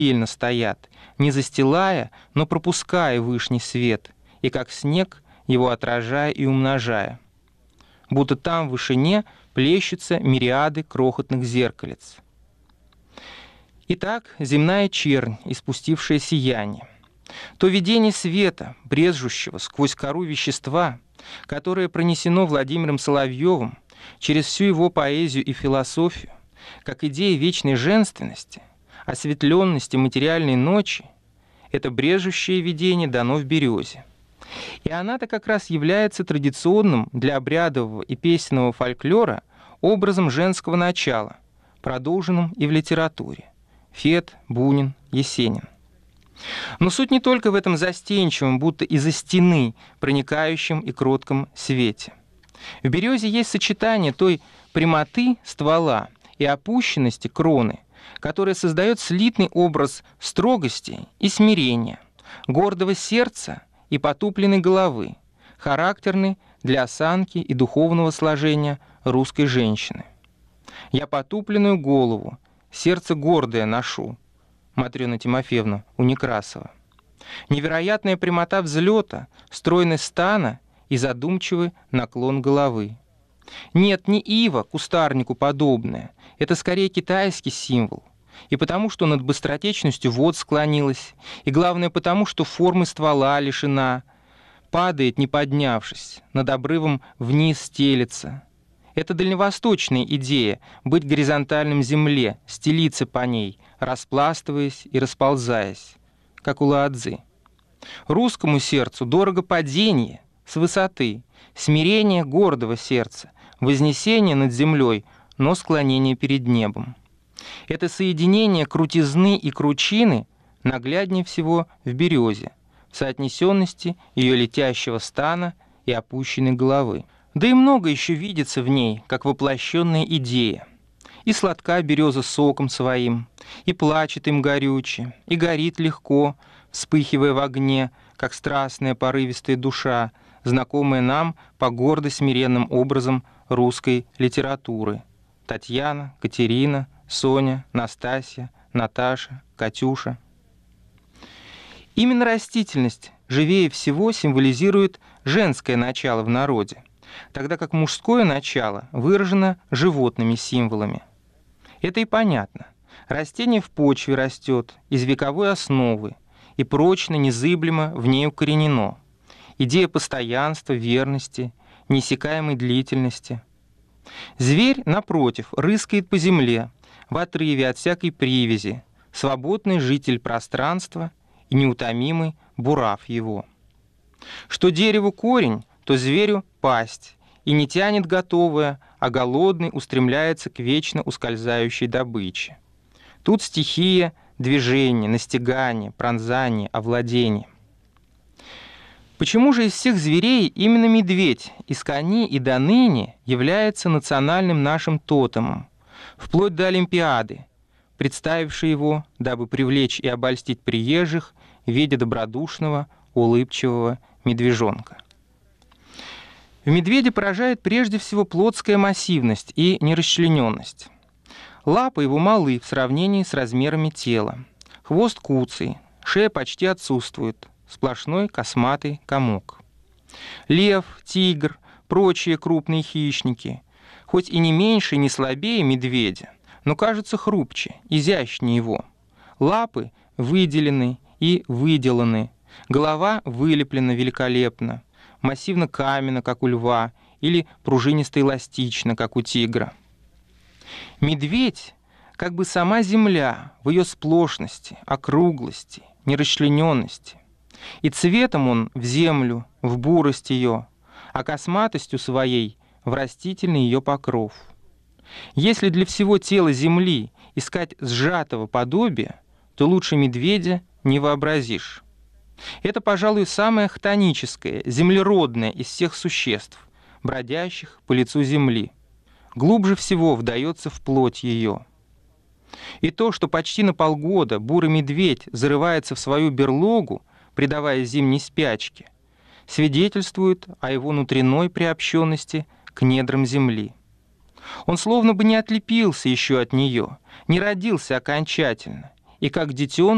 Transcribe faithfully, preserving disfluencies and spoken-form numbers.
отдельно стоят, не застилая, но пропуская вышний свет, и как снег его отражая и умножая. Будто там в вышине плещутся мириады крохотных зеркалец. Итак, земная чернь, испустившая сияние. То видение света, брезжущего сквозь кору вещества, которое пронесено Владимиром Соловьевым через всю его поэзию и философию, как идея вечной женственности, осветленности материальной ночи, это брежущее видение дано в березе. И она-то как раз является традиционным для обрядового и песенного фольклора образом женского начала, продолженным и в литературе. Фет, Бунин, Есенин. Но суть не только в этом застенчивом, будто из-за стены, проникающем и кротком свете. В березе есть сочетание той прямоты ствола и опущенности кроны, которая создает слитный образ строгости и смирения, гордого сердца и потупленной головы, характерный для осанки и духовного сложения русской женщины. «Я потупленную голову, сердце гордое ношу», Матрёна Тимофеевна у Некрасова. Невероятная прямота взлета, стройность стана и задумчивый наклон головы. Нет, не ива, кустарнику подобная, это скорее китайский символ. И потому, что над быстротечностью вод склонилась, и главное потому, что формы ствола лишена, падает, не поднявшись, над обрывом вниз стелется. Это дальневосточная идея — быть горизонтальным земле, стелиться по ней, распластываясь и расползаясь, как у Лаотзы. Русскому сердцу дорого падение с высоты, смирение гордого сердца, вознесение над землей, но склонение перед небом. Это соединение крутизны и кручины нагляднее всего в березе, в соотнесенности ее летящего стана и опущенной головы. Да и много еще видится в ней, как воплощенная идея. И сладка береза соком своим, и плачет им горюче, и горит легко, вспыхивая в огне, как страстная порывистая душа, знакомая нам по гордо смиренным образом русской литературы. Татьяна, Катерина, Соня, Настасья, Наташа, Катюша. Именно растительность живее всего символизирует женское начало в народе, тогда как мужское начало выражено животными символами. Это и понятно. Растение в почве растет, из вековой основы, и прочно, незыблемо в ней укоренено. Идея постоянства, верности, неиссякаемой длительности. Зверь, напротив, рыскает по земле, в отрыве от всякой привязи, свободный житель пространства и неутомимый бурав его. Что дереву корень, то зверю пасть, и не тянет готовое, а голодный устремляется к вечно ускользающей добыче. Тут стихия движение, настигание, пронзание, овладение. Почему же из всех зверей именно медведь из кони и до ныне является национальным нашим тотемом, вплоть до Олимпиады, представившей его, дабы привлечь и обольстить приезжих в виде добродушного, улыбчивого медвежонка? В медведе поражает прежде всего плотская массивность и нерасчлененность. Лапы его малы в сравнении с размерами тела. Хвост куцый, шея почти отсутствует, сплошной косматый комок. Лев, тигр, прочие крупные хищники, хоть и не меньше и не слабее медведя, но кажутся хрупче, изящнее его. Лапы выделены и выделаны, голова вылеплена великолепно, массивно-каменно, как у льва, или пружинисто-эластично, как у тигра. Медведь, как бы сама земля в ее сплошности, округлости, нерасчлененности. И цветом он в землю, в бурость ее, а косматостью своей в растительный ее покров. Если для всего тела земли искать сжатого подобия, то лучше медведя не вообразишь. Это, пожалуй, самое хтоническое, землеродное из всех существ, бродящих по лицу земли. Глубже всего вдается в плоть ее. И то, что почти на полгода бурый медведь зарывается в свою берлогу, предавая зимней спячке, свидетельствует о его внутренней приобщенности к недрам земли. Он словно бы не отлепился еще от нее, не родился окончательно, и как детен